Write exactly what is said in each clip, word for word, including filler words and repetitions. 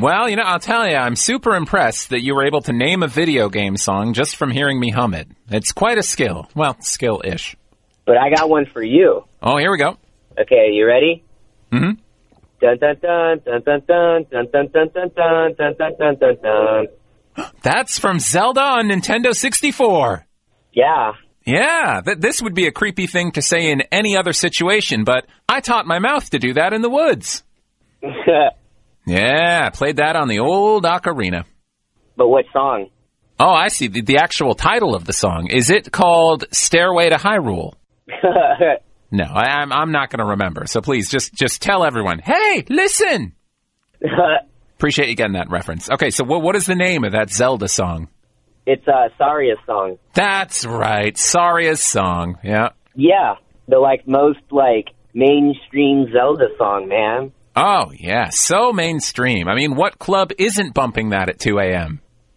Well, you know, I'll tell you, I'm super impressed that you were able to name a video game song just from hearing me hum it. It's quite a skill. Well, skill-ish. But I got one for you. Oh, here we go. Okay, you ready? Mm-hmm. Dun dun dun dun dun dun dun dun dun dun dun dun dun dun dun dun. That's from Zelda on Nintendo sixty-four. Yeah. Yeah, th- this would be a creepy thing to say in any other situation, but I taught my mouth to do that in the woods. Yeah, I played that on the old ocarina. But what song? Oh, I see. The, the actual title of the song. Is it called Stairway to Hyrule? No, I, I'm I'm not going to remember. So please, just just tell everyone, hey, listen! Appreciate you getting that reference. Okay, so what what is the name of that Zelda song? It's uh, Saria's song. That's right, Saria's song, yeah. Yeah, the, like, most, like, mainstream Zelda song, man. Oh, yeah, so mainstream. I mean, what club isn't bumping that at two a.m.?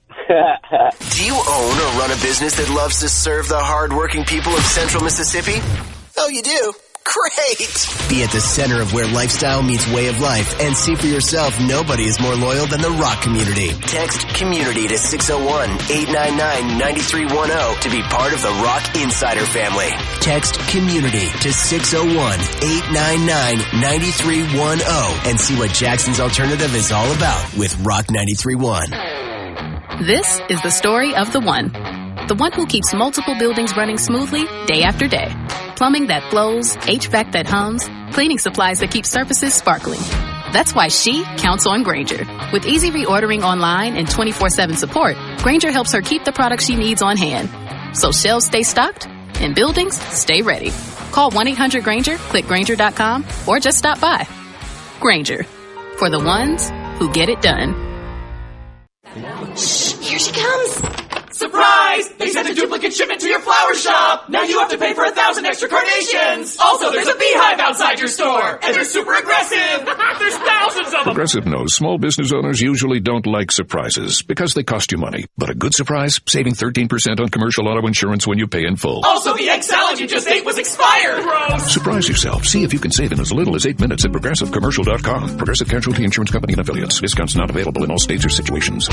Do you own or run a business that loves to serve the hardworking people of Central Mississippi? Oh, you do? Great! Be at the center of where lifestyle meets way of life and see for yourself nobody is more loyal than the Rock community. Text COMMUNITY to six oh one, eight nine nine, nine three one oh to be part of the Rock Insider family. Text COMMUNITY to six oh one, eight nine nine, nine three one oh and see what Jackson's Alternative is all about with Rock ninety-three point one. This is the story of the one. The one who keeps multiple buildings running smoothly day after day. Plumbing that flows, H V A C that hums, cleaning supplies that keep surfaces sparkling. That's why she counts on Grainger. With easy reordering online and twenty-four seven support, Grainger helps her keep the products she needs on hand. So shelves stay stocked and buildings stay ready. Call one eight hundred Grainger, click Grainger dot com, or just stop by. Grainger, for the ones who get it done. Shh, here she comes. Surprise! They sent a duplicate shipment to your flower shop! Now you have to pay for a thousand extra carnations! Also, there's a beehive outside your store! And they're super aggressive! There's thousands of them! Progressive knows small business owners usually don't like surprises because they cost you money. But a good surprise? Saving thirteen percent on commercial auto insurance when you pay in full. Also, the egg salad you just ate was expired! Gross! Surprise yourself. See if you can save in as little as eight minutes at Progressive Commercial dot com. Progressive Casualty Insurance Company and Affiliates. Discounts not available in all states or situations.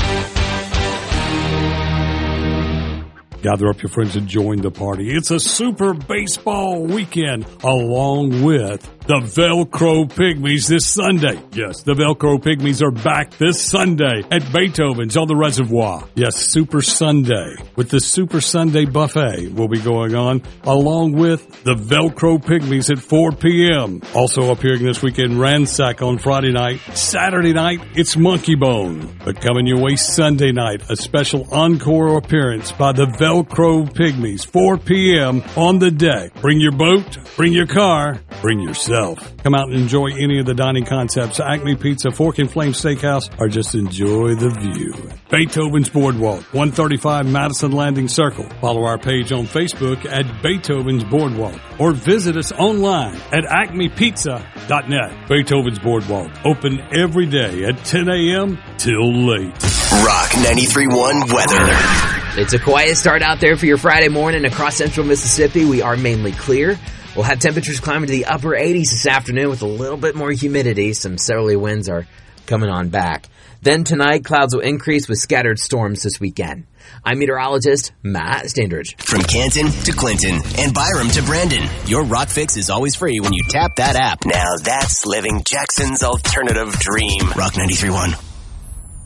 Gather up your friends and join the party. It's a super baseball weekend along with the Velcro Pygmies this Sunday. Yes, the Velcro Pygmies are back this Sunday at Beethoven's on the Reservoir. Yes, Super Sunday with the Super Sunday Buffet will be going on along with the Velcro Pygmies at four p.m. Also appearing this weekend, Ransack on Friday night. Saturday night, it's Monkey Bone. But coming your way Sunday night, a special encore appearance by the Velcro Pygmies, four p.m. on the deck. Bring your boat, bring your car, bring yourself. Come out and enjoy any of the dining concepts, Acme Pizza, Fork and Flame Steakhouse, or just enjoy the view. Beethoven's Boardwalk, one thirty-five Madison Landing Circle. Follow our page on Facebook at Beethoven's Boardwalk, or visit us online at acme pizza dot net. Beethoven's Boardwalk, open every day at ten a.m. till late. Rock ninety-three point one weather. It's a quiet start out there for your Friday morning across central Mississippi. We are mainly clear. We'll have temperatures climbing to the upper eighties this afternoon with a little bit more humidity. Some southerly winds are coming on back. Then tonight, clouds will increase with scattered storms this weekend. I'm meteorologist Matt Standridge. From Canton to Clinton and Byram to Brandon, your Rock Fix is always free when you tap that app. Now that's living Jackson's alternative dream. Rock ninety-three point one.